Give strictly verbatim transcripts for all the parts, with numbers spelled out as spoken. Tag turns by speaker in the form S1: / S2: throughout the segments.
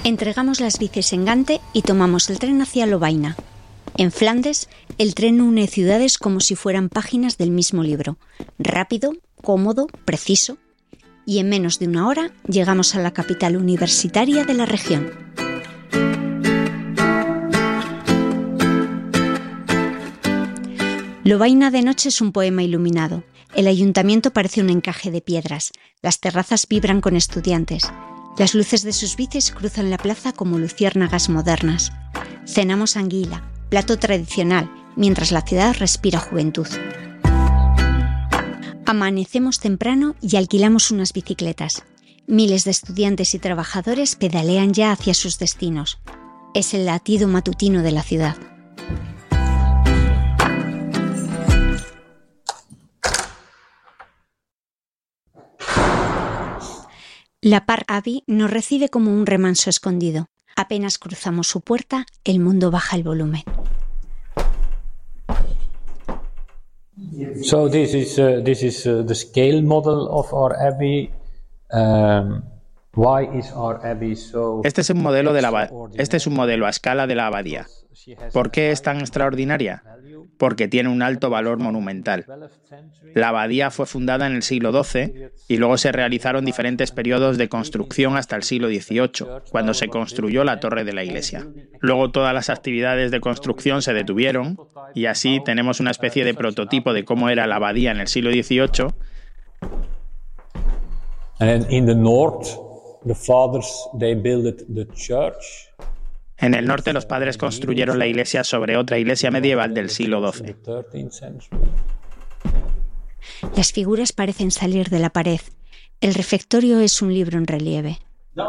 S1: Entregamos las bicis en Gante y tomamos el tren hacia Lovaina. En Flandes, el tren une ciudades como si fueran páginas del mismo libro. Rápido, cómodo, preciso. Y en menos de una hora llegamos a la capital universitaria de la región. Lovaina de noche es un poema iluminado. El ayuntamiento parece un encaje de piedras. Las terrazas vibran con estudiantes. Las luces de sus bicis cruzan la plaza como luciérnagas modernas. Cenamos anguila, plato tradicional, mientras la ciudad respira juventud. Amanecemos temprano y alquilamos unas bicicletas. Miles de estudiantes y trabajadores pedalean ya hacia sus destinos. Es el latido matutino de la ciudad. La Park Abbey nos recibe como un remanso escondido. Apenas cruzamos su puerta, el mundo baja el volumen.
S2: So this is uh, this is uh, the scale model of our abbey. Um, why is our abbey so?
S3: Este es un modelo de la este es un modelo a escala de la abadía. ¿Por qué es tan extraordinaria? Porque tiene un alto valor monumental. La abadía fue fundada en el siglo doce y luego se realizaron diferentes periodos de construcción hasta el siglo dieciocho, cuando se construyó la torre de la iglesia. Luego todas las actividades de construcción se detuvieron y así tenemos una especie de prototipo de cómo era la abadía en el siglo dieciocho.
S2: And in the north, the fathers they built the church.
S3: En el norte, los padres construyeron la iglesia sobre otra iglesia medieval del siglo doce.
S1: Las figuras parecen salir de la pared. El refectorio es un libro en relieve.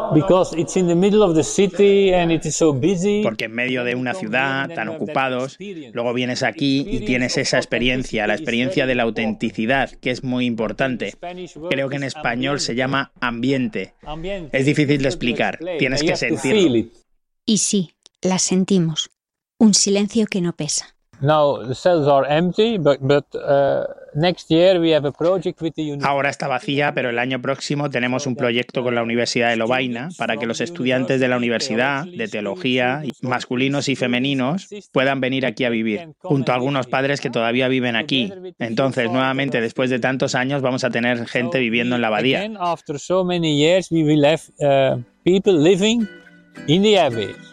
S3: Porque en medio de una ciudad, tan ocupados, luego vienes aquí y tienes esa experiencia, la experiencia de la autenticidad, que es muy importante. Creo que en español se llama ambiente. Es difícil de explicar, tienes que sentirlo.
S1: Y sí, la sentimos. Un silencio que no pesa.
S3: Ahora está vacía, pero el año próximo tenemos un proyecto con la Universidad de Lovaina para que los estudiantes de la universidad, de teología, masculinos y femeninos, puedan venir aquí a vivir, junto a algunos padres que todavía viven aquí. Entonces, nuevamente, después de tantos años, vamos a tener gente viviendo en la abadía.
S2: In the abbey.